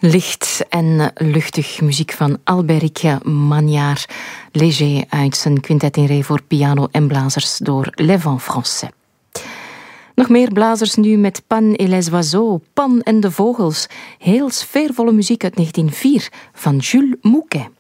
Licht en luchtig muziek van Alberic Magnard. Léger uit zijn quintet in ré voor piano en blazers door Les Vents Français. Nog meer blazers nu met Pan et les oiseaux, Pan en de vogels. Heel sfeervolle muziek uit 1904 van Jules Mouquet.